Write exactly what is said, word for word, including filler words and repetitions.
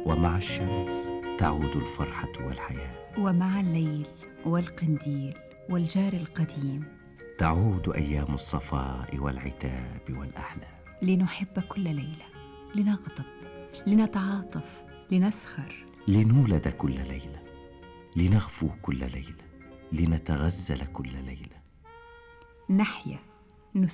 ومع الشمس تعود الفرحة والحياة، ومع الليل والقنديل والجار القديم تعود أيام الصفاء والعتاب والأحلام. لنحب كل ليلة، لنغضب، لنتعاطف، لنسخر، لنولد كل ليلة، لنغفو كل ليلة، لنتغزل كل ليلة. نحيا